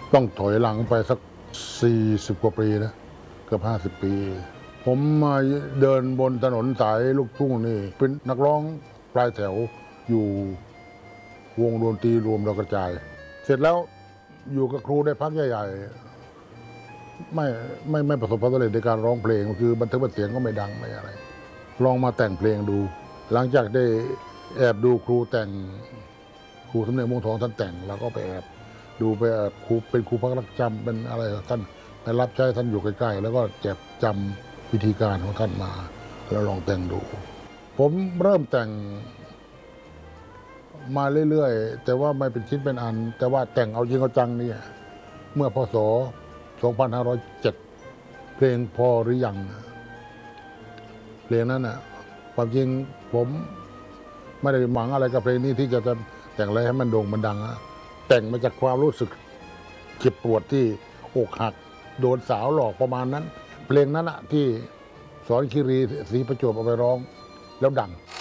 ต้องถอยหลังไปสัก40 กว่าปีนะเกือบ50 ปีผมมาเดินบนถนนสายลูกทุ่งนี่เป็นนักร้องปลายแถวอยู่วงดนตรีรวมดาวกระจายเสร็จแล้วอยู่กับครูได้พักใหญ่ๆไม่ประสบความสำเร็จในการร้องเพลงคือบันทึกเสียงก็ไม่ดังไม่อะไรลองมาแต่งเพลงดูหลังจากได้แอบดูครูแต่งครูสำเนียงม่วงทองท่านแต่งเราก็ไปแอบดูไปแอบครูเป็นครูพักรักจำเป็นอะไรท่านไปรับใช้ท่านอยู่ใกล้ๆแล้วก็เจ็บจำวิธีการของท่านมาแล้วลองแต่งดูผมเริ่มแต่งมาเรื่อยๆแต่ว่าไม่เป็นชิ้นเป็นอันแต่ว่าแต่งเอาจริงเอาจังนี่เมื่อพศ2507เพลงพอหรือยังเพลงนั้นน่ะความจริงผมไม่ได้หวังอะไรกับเพลงนี้ที่จะแต่งอะไรให้มันโด่งมันดังแต่งมาจากความรู้สึกเจ็บปวดที่อกหักโดนสาวหลอกประมาณนั้นเพลงนั้นที่สอนคีรีศรีประจวบเอาไปร้องแล้วดัง